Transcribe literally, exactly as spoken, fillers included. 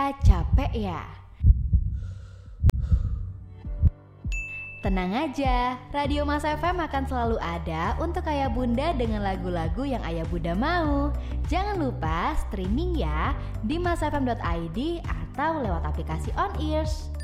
kerja capek ya? Tenang aja, Radio Mas F M akan selalu ada untuk ayah bunda dengan lagu-lagu yang ayah bunda mau. Jangan lupa streaming ya di masfm dot i d atau lewat aplikasi On Ears.